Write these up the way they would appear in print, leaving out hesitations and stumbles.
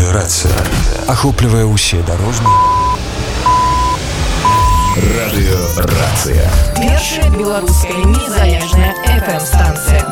Радыёрацыя ахоплівае ўсе дарожныя. Радыёрацыя. Першая беларуская незалежная FM-станцыя.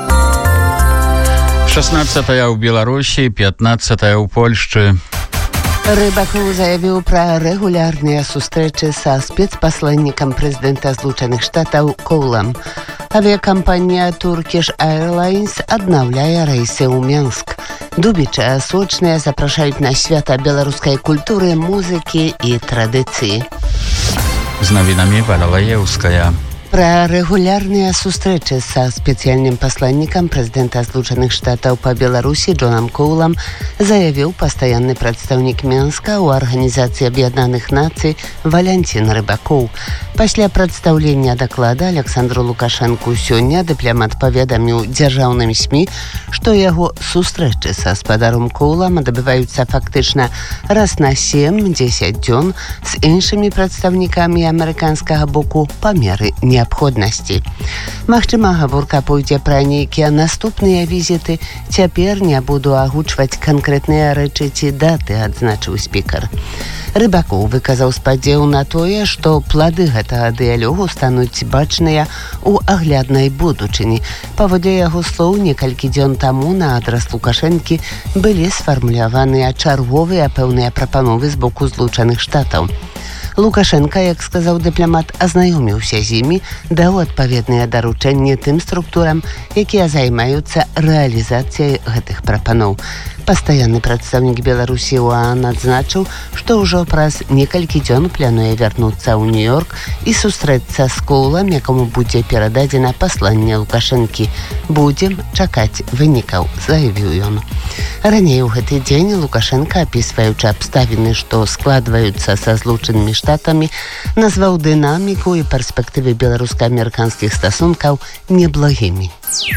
16-я ў Беларусі, 15-я ў Польшчы. Рыбакоў заявіў пра рэгулярныя сустрэчы са спецпасланнікам прэзідэнта Злучаных Штатаў Коулам. Авіакампанія Turkish Airlines аднаўляе рэйсы ў Менск. Дубічы асочныя запрашаюць на свята беларускай культуры, музыкі і традыцыі. З навінамі Валя Лаеўская. Пра рэгулярныя сустрэчы са спецыяльным пасланнікам прэзідэнта Злучаных Штатаў па Беларусі Джонам Коулам заявіў пастаянны прадстаўнік Менска ў Арганізацыі Аб'яднаных Нацый Валянцін Рыбакоў. Пасля прадстаўлення даклада Александру Лукашэнку сёння дыпламат паведаміў дзяржаўным СМІ, што яго сустрэчы са спадаром Коулам адбываюцца фактычна раз на 7-10 дзён з іншымі прадстаўнікамі амерыканскага боку па меры неабходнасці. Магчыма, гаворка пойдзе пра нейкія наступныя візіты. Цяпер не буду агучваць канкрэтныя рэчы ці даты, адзначыў спікер. Рыбакоў выказаў спадзеў на тое, што плады гэтага дыялогу стануць бачныя ў агляднай будучыні. Паводле яго слоў, некалькі дзён таму на адрас Лукашэнкі былі сфармуляваныя чарговыя пэўныя прапановы з боку Злучаных Штатаў. Лукашенко, як сказаў дыпламат, азнаёміўся з імі, даў адпаведныя даручэнні тым структурам, якія займаюцца рэалізацыяй гэтых прапаноў. Пастаянны прадстаўнік Беларусі ў ААН адзначыў, што ўжо праз некалькі дзён плануе вярнуцца ў Нью-Йорк і сустрэцца з Коулам, якому будзе перададзена пасланне Лукашэнкі. Будзем чакаць вынікаў, заявіў ён. Раней у гэты дзень Лукашенко, апісваючы абставіны, што складваюцца са Злучанымі Штатамі, назваў дынаміку і перспектывы беларуска-амерыканскіх стасункаў неблагімі.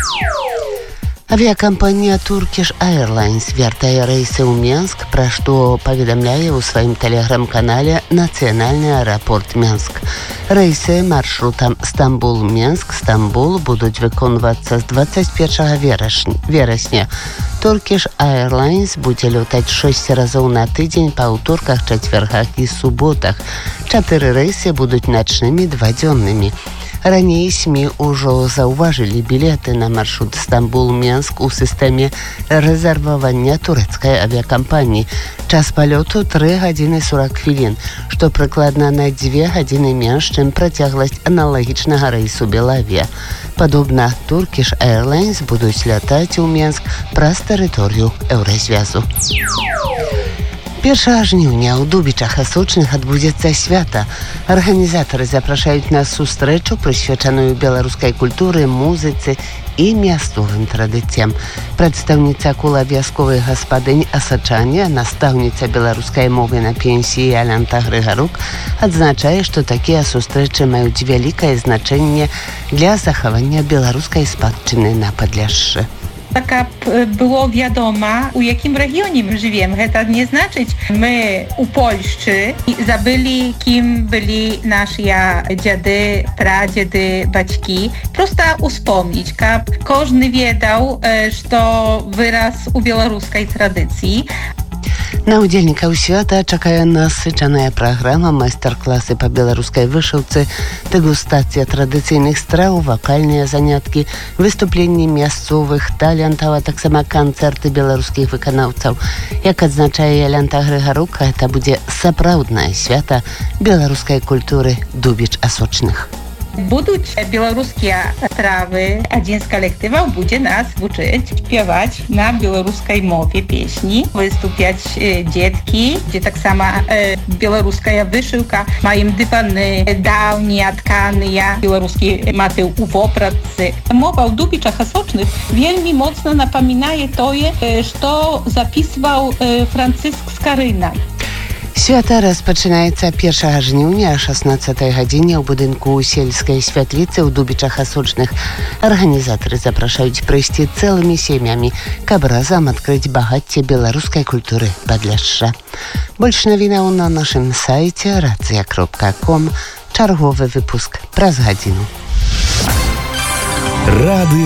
Авіакампанія Turkish Airlines вяртае рэйсы ў Менск, пра што паведамляе ў сваім тэлеграм-канале Нацыянальны аэрапорт Менск. Рэйсы маршрутам Стамбул-Менск, Стамбул будуць выконвацца з 21 верасня. Turkish Airlines будзе лётаць 6 разоў на тыдзень па аўторках, чацвяргах і суботах. 4 рэйсы будуць начнымі, 2 дзённымі. Раней СМІ ўжо заўважылі білеты на маршрут Стамбул-Менск у сістэме рэзервавання турэцкай авіакампаніі. Час палёту 3 гадзіны 40 хвілін, што прыкладна на 2 гадзіны менш, чым працягласць аналагічнага рэйсу Белавіа. Падобна, Turkish Airlines будуць лятаць у Менск праз тэрыторыю Еўразвязу. 1 жніўня ў Дубічах асочных адбудзецца свята. Арганізатары запрашаюць на сустрэчу, прысвячаную беларускай культуры, музыцы і мясцовым традыцыям. Прадстаўніца кола вясковых гаспадынь асачання, настаўніца беларускай мовы на пенсіі Алянта Грыгарук, адзначае, што такія сустрэчы маюць вялікае значэнне для захавання беларускай спадчыны на Падляшшы. Taka było wiadoma, u jakim regionie my żyjemy. To nie znaczyć, my u Polszczy zabyli, kim byli nasi dziady, pradziedy, baćki. Prosto uspomnieć, każdy wiedział, że to wyraz u białoruskiej tradycji. На ўдзельнікаў свята чакае насычаная праграма, майстар-класы па беларускай вышыўцы, дэгустацыя традыцыйных страў, вакальныя заняткі, выступленні мясцовых талентаў, а таксама канцэрты беларускіх выканаўцаў. Як адзначае Алянта Грыгарук, гэта будзе сапраўднае свята беларускай культуры Дубіч асочных. Будуть білоруські страви. Один з колективів буде нас вчити співати на білоруській мові пісні. Виступлять дітки, де так само білоруська вишивка. Маємо дивани, давні, ткані, білоруські мати у вопратці. Мова в Дубічах Асочних вельми мocno напоминає тое, що записував Франциск Скарина. Свята распачынаецца 1 жніўня о 16 гадзіне ў будынку сельскай святліцы ў Дубічах Асочных. Арганізатары запрашаюць прыйсці цэлымі сем'ямі, каб разам адкрыць багацце беларускай культуры Падляшша. Больш навінаў на нашым сайце racja.com. Чарговы выпуск праз гадзіну.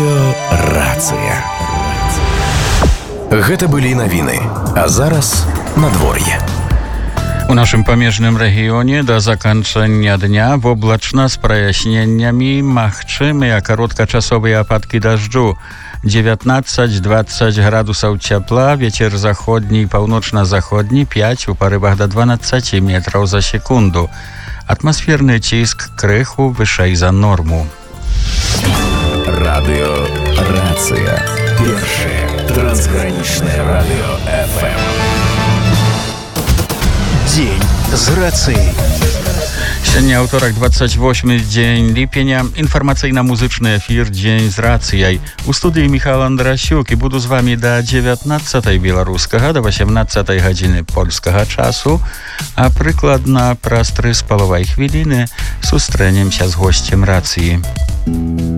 Радыёрацыя. Гэта былі навіны. А зараз Nadworje. У нашым памежным рэгіёне да заканчэння дня воблачна з праясненнямі, магчымыя кароткачасовыя ападкі дажджу. 19-20 градусаў цяпла, вецер заходні і паўночна-заходні 5 у парывах да 12 метраў за секунду. Атмасферны ціск крыху вышэй за норму. Радыёрацыя. Першае трансгранічнае радыё ФМ. Дзень з рацыяй. Сёння аўторак, 28 дзень ліпеня. Інфармацыйна-музычны эфір «Дзень з рацыяй». У студыі Міхал Андрасюк і буду з вами да 19 беларускага, да 18 гадзіны польскага часу, а прыкладна праз 3,5 хвіліны сустрэнемся з госцем рацыі.